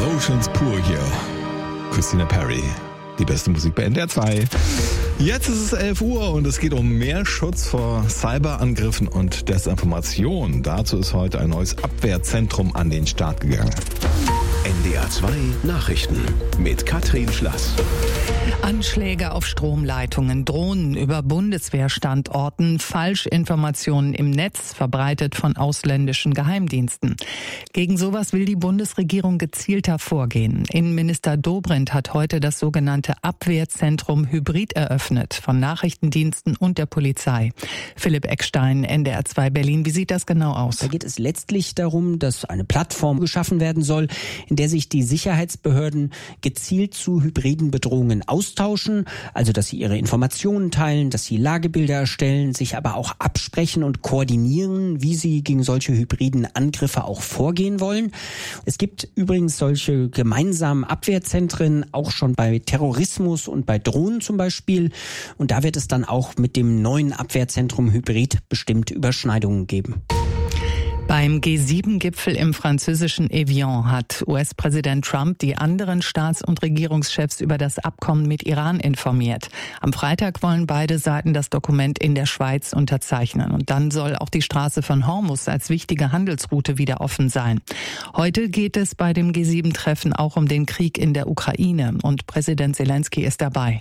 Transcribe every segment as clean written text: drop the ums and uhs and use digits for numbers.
Emotions pur hier. Christina Perry, die beste Musik bei NDR 2. Jetzt ist es 11 Uhr und es geht um mehr Schutz vor Cyberangriffen und Desinformation. Dazu ist heute ein neues Abwehrzentrum an den Start gegangen. NDR 2 Nachrichten mit Katrin Schlass. Anschläge auf Stromleitungen, Drohnen über Bundeswehrstandorten, Falschinformationen im Netz, verbreitet von ausländischen Geheimdiensten. Gegen sowas will die Bundesregierung gezielter vorgehen. Innenminister Dobrindt hat heute das sogenannte Abwehrzentrum Hybrid eröffnet, von Nachrichtendiensten und der Polizei. Philipp Eckstein, NDR 2 Berlin. Wie sieht das genau aus? Da geht es letztlich darum, dass eine Plattform geschaffen werden soll, in der sich die Sicherheitsbehörden gezielt zu hybriden Bedrohungen austauschen, also dass sie ihre Informationen teilen, dass sie Lagebilder erstellen, sich aber auch absprechen und koordinieren, wie sie gegen solche hybriden Angriffe auch vorgehen wollen. Es gibt übrigens solche gemeinsamen Abwehrzentren auch schon bei Terrorismus und bei Drohnen zum Beispiel. Und da wird es dann auch mit dem neuen Abwehrzentrum Hybrid bestimmt Überschneidungen geben. Beim G7-Gipfel im französischen Evian hat US-Präsident Trump die anderen Staats- und Regierungschefs über das Abkommen mit Iran informiert. Am Freitag wollen beide Seiten das Dokument in der Schweiz unterzeichnen. Und dann soll auch die Straße von Hormuz als wichtige Handelsroute wieder offen sein. Heute geht es bei dem G7-Treffen auch um den Krieg in der Ukraine. Und Präsident Zelensky ist dabei.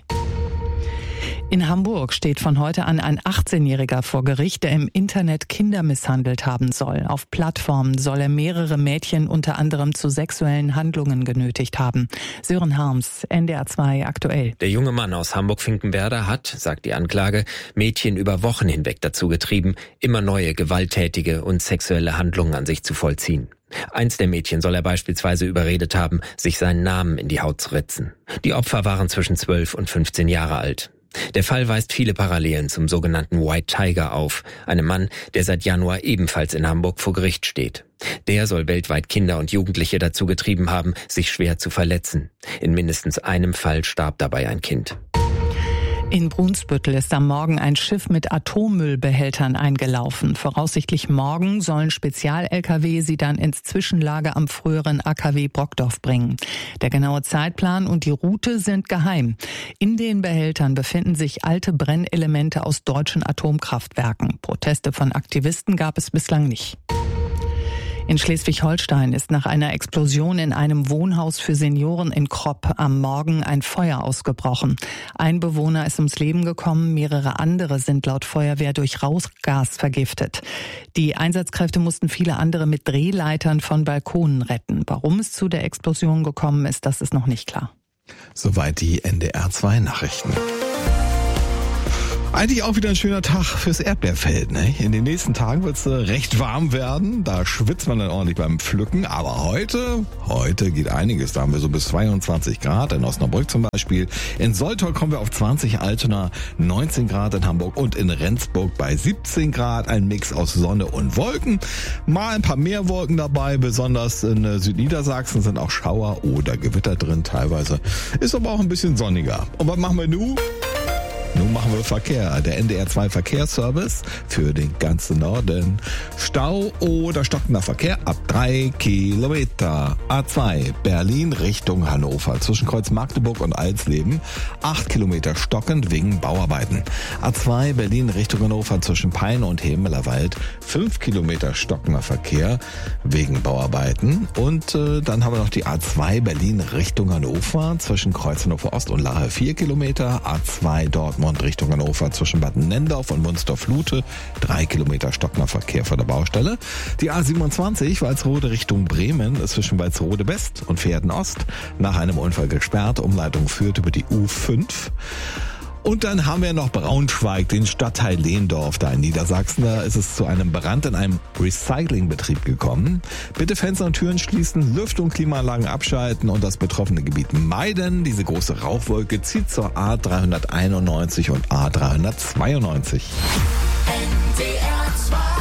In Hamburg steht von heute an ein 18-Jähriger vor Gericht, der im Internet Kinder misshandelt haben soll. Auf Plattformen soll er mehrere Mädchen unter anderem zu sexuellen Handlungen genötigt haben. Sören Harms, NDR 2 aktuell. Der junge Mann aus Hamburg-Finkenwerder hat, sagt die Anklage, Mädchen über Wochen hinweg dazu getrieben, immer neue gewalttätige und sexuelle Handlungen an sich zu vollziehen. Eins der Mädchen soll er beispielsweise überredet haben, sich seinen Namen in die Haut zu ritzen. Die Opfer waren zwischen 12 und 15 Jahre alt. Der Fall weist viele Parallelen zum sogenannten White Tiger auf, einem Mann, der seit Januar ebenfalls in Hamburg vor Gericht steht. Der soll weltweit Kinder und Jugendliche dazu getrieben haben, sich schwer zu verletzen. In mindestens einem Fall starb dabei ein Kind. In Brunsbüttel ist am Morgen ein Schiff mit Atommüllbehältern eingelaufen. Voraussichtlich morgen sollen Spezial-Lkw sie dann ins Zwischenlager am früheren AKW Brockdorf bringen. Der genaue Zeitplan und die Route sind geheim. In den Behältern befinden sich alte Brennelemente aus deutschen Atomkraftwerken. Proteste von Aktivisten gab es bislang nicht. In Schleswig-Holstein ist nach einer Explosion in einem Wohnhaus für Senioren in Kropp am Morgen ein Feuer ausgebrochen. Ein Bewohner ist ums Leben gekommen, mehrere andere sind laut Feuerwehr durch Rauchgas vergiftet. Die Einsatzkräfte mussten viele andere mit Drehleitern von Balkonen retten. Warum es zu der Explosion gekommen ist, das ist noch nicht klar. Soweit die NDR 2 Nachrichten. Eigentlich auch wieder ein schöner Tag fürs Erdbeerfeld, ne? In den nächsten Tagen wird es recht warm werden. Da schwitzt man dann ordentlich beim Pflücken. Aber heute geht einiges. Da haben wir so bis 22 Grad in Osnabrück zum Beispiel. In Soltau kommen wir auf 20, Altona 19 Grad in Hamburg und in Rendsburg bei 17 Grad. Ein Mix aus Sonne und Wolken. Mal ein paar mehr Wolken dabei. Besonders in Südniedersachsen sind auch Schauer oder Gewitter drin teilweise. Ist aber auch ein bisschen sonniger. Und was machen wir nun? Nun machen wir Verkehr. Der NDR 2 Verkehrsservice für den ganzen Norden. Stau oder stockender Verkehr ab 3 Kilometer. A2 Berlin Richtung Hannover. Zwischen Kreuz Magdeburg und Alsleben 8 Kilometer stockend wegen Bauarbeiten. A2 Berlin Richtung Hannover zwischen Peine und Hemelerwald 5 Kilometer stockender Verkehr wegen Bauarbeiten. Und dann haben wir noch die A2 Berlin Richtung Hannover zwischen Kreuz Hannover Ost und Lahe 4 Kilometer. A2 Dortmund Richtung Hannover zwischen Bad Nendorf und Wunstorf-Lute 3 Kilometer stockender Verkehr vor der Baustelle. Die A27 Walsrode Richtung Bremen ist zwischen Walsrode West und Pferden Ost nach einem Unfall gesperrt. Umleitung führt über die U5. Und dann haben wir noch Braunschweig, den Stadtteil Lehndorf da in Niedersachsen. Da ist es zu einem Brand in einem Recyclingbetrieb gekommen. Bitte Fenster und Türen schließen, Lüftung, Klimaanlagen abschalten und das betroffene Gebiet meiden. Diese große Rauchwolke zieht zur A391 und A392. NDR 2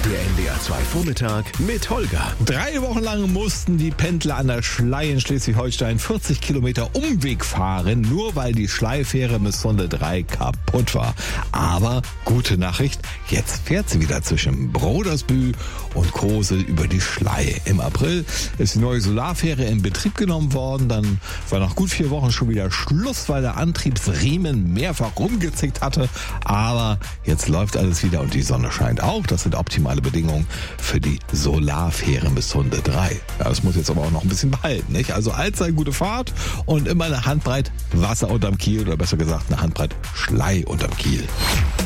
Der NDR 2 Vormittag mit Holger. 3 Wochen lang mussten die Pendler an der Schlei in Schleswig-Holstein 40 Kilometer Umweg fahren, nur weil die Schleifähre Missonde 3 kaputt war. Aber gute Nachricht, jetzt fährt sie wieder zwischen Brodersbühl und Kosel über die Schlei. Im April ist die neue Solarfähre in Betrieb genommen worden. Dann war nach gut 4 Wochen schon wieder Schluss, weil der Antriebsriemen mehrfach rumgezickt hatte. Aber jetzt läuft alles wieder und die Sonne scheint auch. Das sind optimale Bedingungen für die Solarfähre Missonde 3. Ja, das muss jetzt aber auch noch ein bisschen behalten, nicht? Also allzeit gute Fahrt und immer eine Handbreit Wasser unterm Kiel oder besser gesagt eine Handbreit Schlei unterm Kiel.